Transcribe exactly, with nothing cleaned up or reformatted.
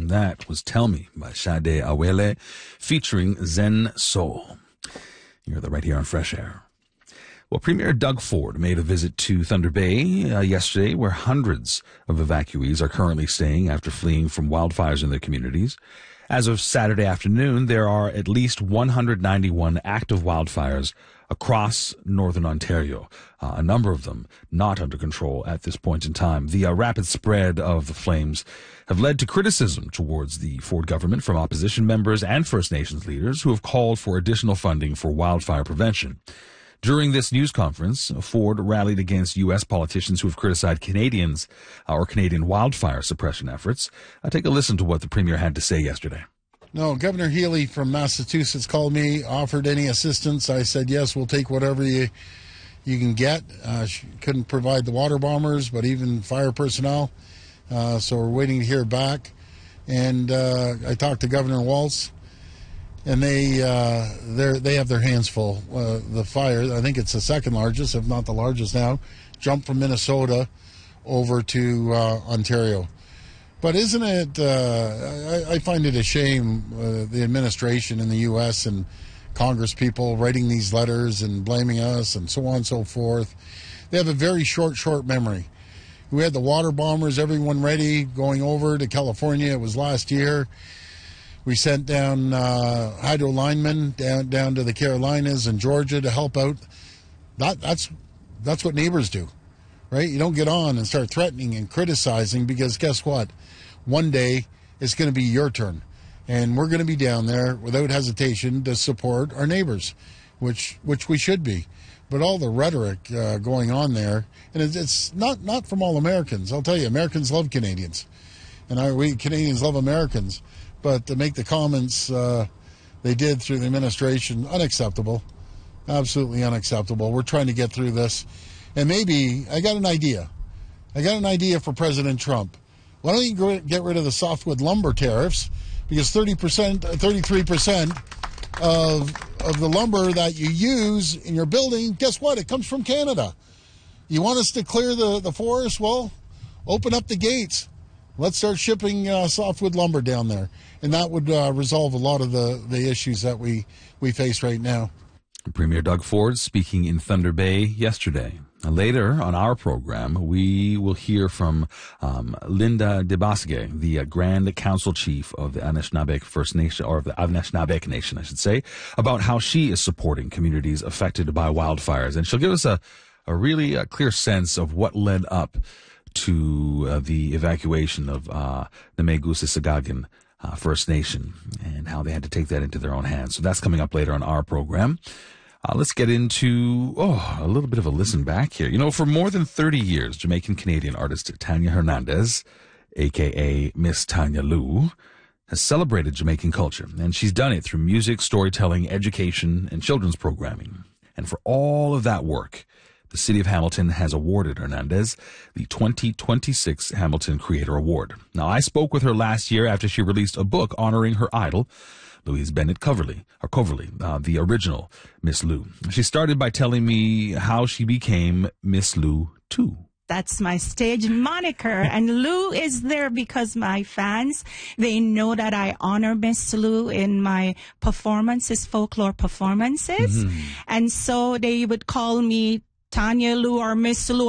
That was Tell Me by Sade Awele featuring Zen Soul. You're right here on Fresh Air. Well, Premier Doug Ford made a visit to Thunder Bay uh, yesterday, where hundreds of evacuees are currently staying after fleeing from wildfires in their communities. As of Saturday afternoon, there are at least one hundred ninety-one active wildfires across northern Ontario, uh, a number of them not under control at this point in time. The uh, rapid spread of the flames have led to criticism towards the Ford government from opposition members and First Nations leaders who have called for additional funding for wildfire prevention. During this news conference, Ford rallied against U S politicians who have criticized Canadians uh, or Canadian wildfire suppression efforts. Uh, take a listen to what the Premier had to say yesterday. No, Governor Healy from Massachusetts called me, offered any assistance. I said, yes, we'll take whatever you you can get. Uh, she couldn't provide the water bombers, but even fire personnel. Uh, so we're waiting to hear back. And uh, I talked to Governor Walz, and they uh, they they have their hands full. Uh, the fire, I think it's the second largest, if not the largest now, jumped from Minnesota over to uh, Ontario. But isn't it, uh, I, I find it a shame, uh, the administration in the U S and Congress people writing these letters and blaming us and so on and so forth. They have a very short, short memory. We had the water bombers, everyone ready, going over to California. It was last year. We sent down uh, hydro linemen down, down to the Carolinas and Georgia to help out. That, that's, that's what neighbors do. Right? You don't get on and start threatening and criticizing, because guess what? One day it's going to be your turn. And we're going to be down there without hesitation to support our neighbors, which which we should be. But all the rhetoric uh, going on there, and it's, it's not, not from all Americans. I'll tell you, Americans love Canadians. And I, we Canadians love Americans. But to make the comments uh, they did through the administration, unacceptable. Absolutely unacceptable. We're trying to get through this. And maybe, I got an idea. I got an idea for President Trump. Why don't you get rid of the softwood lumber tariffs? Because thirty percent, thirty-three percent of, of the lumber that you use in your building, guess what? It comes from Canada. You want us to clear the, the forest? Well, open up the gates. Let's start shipping uh, softwood lumber down there. And that would uh, resolve a lot of the, the issues that we, we face right now. Premier Doug Ford speaking in Thunder Bay yesterday. Later on our program, we will hear from um, Linda DeBasque, the uh, Grand Council Chief of the Anishinaabeg First Nation, or of the Anishinaabeg Nation, I should say, about how she is supporting communities affected by wildfires. And she'll give us a, a really uh, clear sense of what led up to uh, the evacuation of uh, Namegusi-Sagagin uh, First Nation and how they had to take that into their own hands. So that's coming up later on our program. Uh, let's get into, oh, a little bit of a listen back here. You know, for more than thirty years, Jamaican-Canadian artist Tanya Hernandez, a k a. Miss Tanya Lou, has celebrated Jamaican culture. And she's done it through music, storytelling, education, and children's programming. And for all of that work, the City of Hamilton has awarded Hernandez the twenty twenty-six Hamilton Creator Award. Now, I spoke with her last year after she released a book honoring her idol, Louise Bennett Coverley, or Coverley, uh, the original Miss Lou. She started by telling me how she became Miss Lou too. That's my stage moniker. And Lou is there because my fans, they know that I honor Miss Lou in my performances, folklore performances. Mm-hmm. And so they would call me Tanya Lou or Miss Lou.